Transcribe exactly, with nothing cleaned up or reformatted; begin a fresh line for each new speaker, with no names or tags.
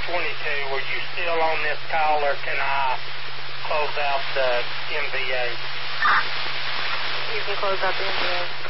twenty-two. Are you still on this call, or can I close out the M V A?
You can close out the M V A.